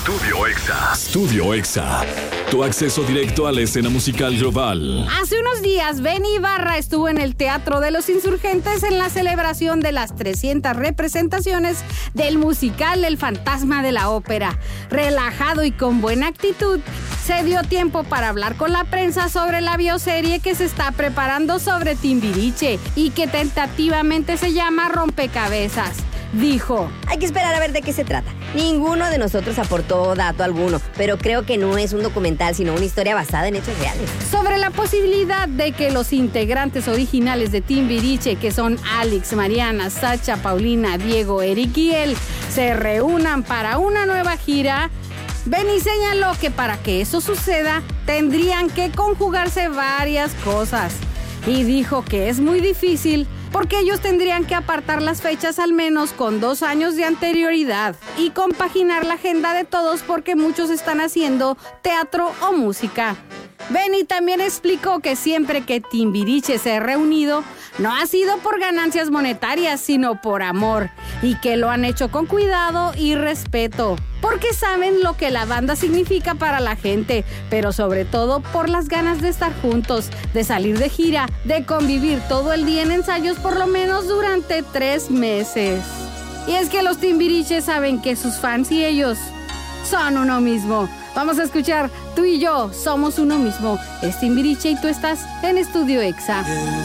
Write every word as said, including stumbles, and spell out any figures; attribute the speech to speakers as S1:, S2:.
S1: Estudio Exa. Estudio Exa. Tu acceso directo a la escena musical global.
S2: Hace unos días, Benny Ibarra estuvo en el Teatro de los Insurgentes en la celebración de las trescientas representaciones del musical El Fantasma de la Ópera. Relajado y con buena actitud, se dio tiempo para hablar con la prensa sobre la bioserie que se está preparando sobre Timbiriche y que tentativamente se llama Rompecabezas. Dijo:
S3: hay que esperar a ver de qué se trata. Ninguno de nosotros aportó dato alguno, pero creo que no es un documental, sino una historia basada en hechos reales.
S2: Sobre la posibilidad de que los integrantes originales de Timbiriche, que son Alex, Mariana, Sacha, Paulina, Diego, Eric y él, se reúnan para una nueva gira, Benny señaló que para que eso suceda, tendrían que conjugarse varias cosas. Y dijo que es muy difícil porque ellos tendrían que apartar las fechas al menos con dos años de anterioridad y compaginar la agenda de todos porque muchos están haciendo teatro o música. Benny también explicó que siempre que Timbiriche se ha reunido, no ha sido por ganancias monetarias, sino por amor, y que lo han hecho con cuidado y respeto, porque saben lo que la banda significa para la gente, pero sobre todo por las ganas de estar juntos, de salir de gira, de convivir todo el día en ensayos por lo menos durante tres meses. Y es que los Timbiriche saben que sus fans y ellos son uno mismo. Vamos a escuchar Tú y Yo Somos Uno Mismo. Es Timbiriche y tú estás en Estudio Exa.